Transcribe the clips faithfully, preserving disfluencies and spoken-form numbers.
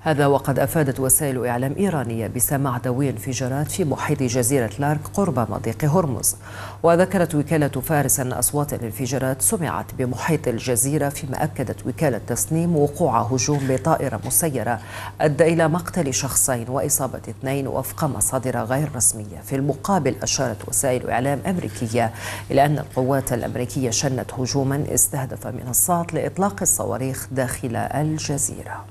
هذا وقد أفادت وسائل إعلام إيرانية بسماع دوي انفجارات في محيط جزيرة لارك قرب مضيق هرمز. وذكرت وكالة فارس أن أصوات الانفجارات سمعت بمحيط الجزيرة، فيما أكدت وكالة تسنيم وقوع هجوم بطائرة مسيرة أدى إلى مقتل شخصين وإصابة اثنين وفق مصادر غير رسمية. في المقابل أشارت وسائل إعلام أمريكية إلى أن القوات الأمريكية شنت هجوما استهدف منصات لإطلاق الصواريخ داخل الجزيرة.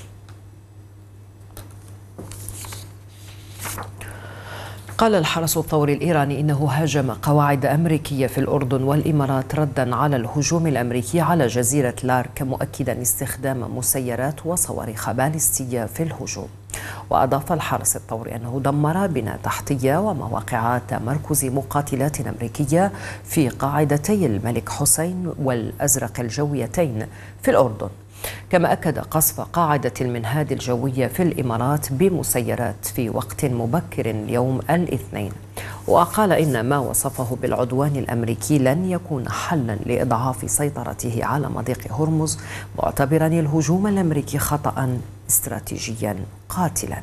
قال الحرس الثوري الإيراني إنه هاجم قواعد أمريكية في الأردن والإمارات ردا على الهجوم الأمريكي على جزيرة لارك، مؤكدا استخدام مسيرات وصواريخ باليستية في الهجوم. وأضاف الحرس الثوري أنه دمر بنى تحتية ومواقع تمركز مقاتلات أمريكية في قاعدتي الملك حسين والأزرق الجويتين في الأردن، كما أكد قصف قاعدة المنهاد الجوية في الإمارات بمسيرات في وقت مبكر اليوم الاثنين. وقال إن ما وصفه بالعدوان الأمريكي لن يكون حلا لإضعاف سيطرته على مضيق هرمز، معتبرا الهجوم الأمريكي خطأ استراتيجيا قاتلا.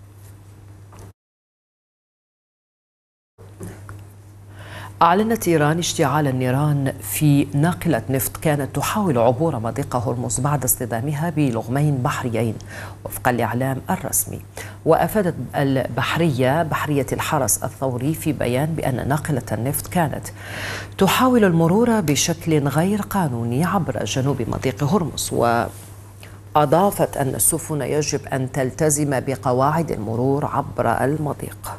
أعلنت إيران اشتعال النيران في ناقلة نفط كانت تحاول عبور مضيق هرمز بعد اصطدامها بلغمين بحريين وفق الإعلام الرسمي. وأفادت البحرية بحرية الحرس الثوري في بيان بأن ناقلة النفط كانت تحاول المرور بشكل غير قانوني عبر جنوب مضيق هرمز، وأضافت أن السفن يجب أن تلتزم بقواعد المرور عبر المضيق.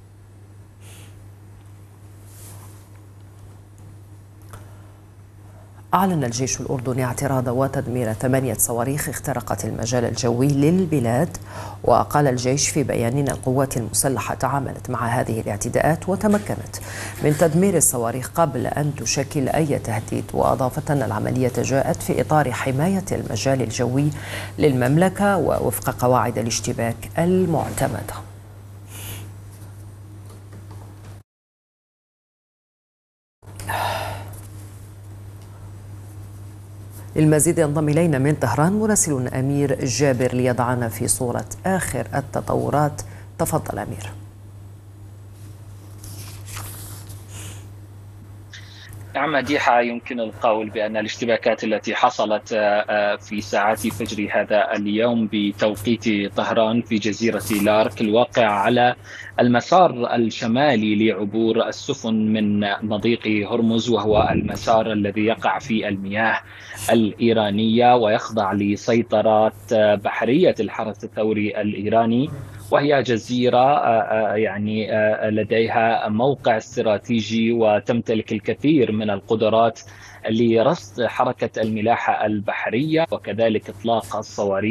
أعلن الجيش الأردني اعتراض وتدمير ثمانية صواريخ اخترقت المجال الجوي للبلاد. وقال الجيش في بيان أن القوات المسلحة تعاملت مع هذه الاعتداءات وتمكنت من تدمير الصواريخ قبل أن تشكل أي تهديد. وأضافت أن العملية جاءت في إطار حماية المجال الجوي للمملكة ووفق قواعد الاشتباك المعتمدة. للمزيد ينضم إلينا من طهران مراسل أمير جابر ليضعنا في صورة آخر التطورات. تفضل أمير. نعم مديحة، يمكن القول بأن الاشتباكات التي حصلت في ساعات فجر هذا اليوم بتوقيت طهران في جزيرة لارك الواقع على المسار الشمالي لعبور السفن من مضيق هرمز، وهو المسار الذي يقع في المياه الإيرانية ويخضع لسيطرات بحرية الحرس الثوري الإيراني، وهي جزيرة يعني لديها موقع استراتيجي وتمتلك الكثير من القدرات لرصد حركة الملاحة البحرية وكذلك إطلاق الصواريخ.